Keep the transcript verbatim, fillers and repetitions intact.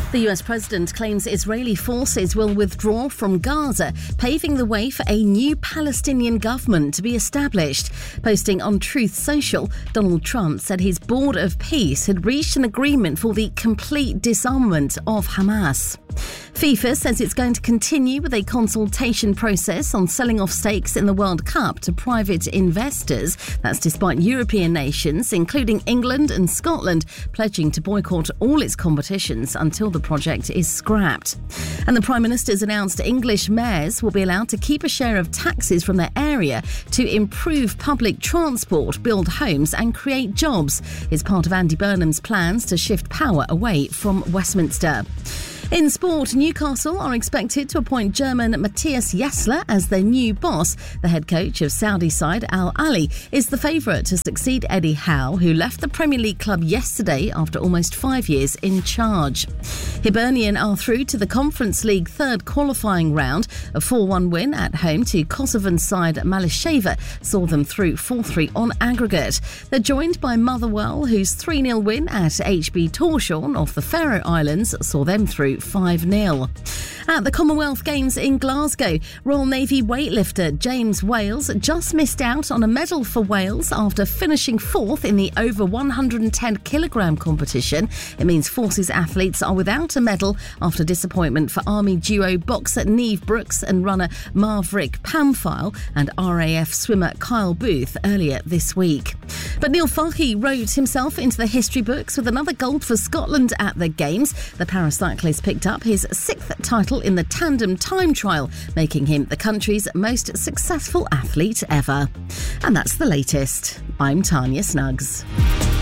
The U S president claims Israeli forces will withdraw from Gaza, paving the way for a new Palestinian government to be established. Posting on Truth Social, Donald Trump said his board of peace had reached an agreement for the complete disarmament of Hamas. FIFA says it's going to continue with a consultation process on selling off stakes in the World Cup to private investors. That's despite European nations, including England and Scotland, pledging to boycott all its competitions until the project is scrapped. And the Prime Minister's announced English mayors will be allowed to keep a share of taxes from their area to improve public transport, build homes and create jobs. It's part of Andy Burnham's plans to shift power away from Westminster. In sport, Newcastle are expected to appoint German Matthias Jassler as their new boss. The head coach of Saudi side Al Ahly is the favourite to succeed Eddie Howe, who left the Premier League club yesterday after almost five years in charge. Hibernian are through to the Conference League third qualifying round. A four one win at home to Kosovan side Malisheva saw them through four three on aggregate. They're joined by Motherwell, whose three nil win at H B Tórshavn off the Faroe Islands saw them through five nil. At the Commonwealth Games in Glasgow, Royal Navy weightlifter James Wales just missed out on a medal for Wales after finishing fourth in the over one hundred ten kilogram competition. It means Forces athletes are without a medal after disappointment for Army duo boxer Neve Brooks and runner Maverick Pamphile and R A F swimmer Kyle Booth earlier this week. But Neil Farke wrote himself into the history books with another gold for Scotland at the Games. The paracyclist picked up his sixth title in the tandem time trial, making him the country's most successful athlete ever. And that's the latest. I'm Tanya Snuggs.